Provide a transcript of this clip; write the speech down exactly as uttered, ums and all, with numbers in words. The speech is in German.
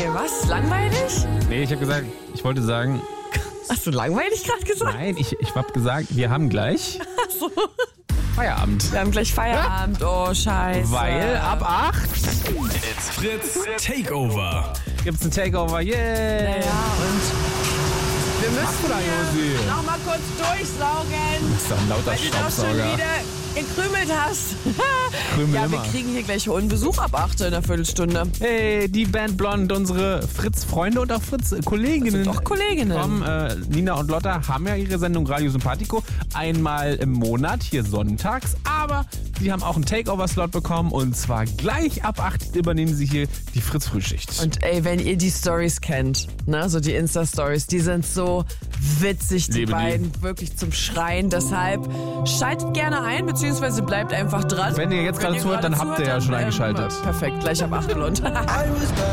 Nee, was? Langweilig? Nee, ich habe gesagt, ich wollte sagen... Hast du langweilig gerade gesagt? Nein, ich, ich habe gesagt, wir haben gleich Ach so. Feierabend. Wir haben gleich Feierabend. Oh, scheiße. Weil ab acht It's Fritz Takeover. gibt's ein Takeover. Yeah! Ja, und wir müssen da, Josi? hier noch mal kurz durchsaugen. Das ist doch ein lauter Weil du das schon Staubsauger. wieder gekrümelt hast. Krümel Ja, wir immer. kriegen hier gleich hohen Besuch ab acht in einer Viertelstunde. Hey, die Band Blond, unsere Fritz-Freunde und auch Fritz-Kolleginnen. Doch Kolleginnen. Kommen, äh, Nina und Lotta haben ja ihre Sendung Radio Sympathico einmal im Monat, hier sonntags. Aber sie haben auch einen Takeover-Slot bekommen und zwar gleich ab acht übernehmen sie hier die Fritz-Frühschicht. Und ey, wenn ihr die Stories kennt, ne, so die Insta-Stories, die sind so witzig, die Lebe die. beiden, wirklich zum Schreien. Deshalb schaltet gerne ein, beziehungsweise bleibt einfach dran. Wenn ihr jetzt gerade zuhört, dann habt ihr ja schon ähm, eingeschaltet. Perfekt, gleich ab acht Blond.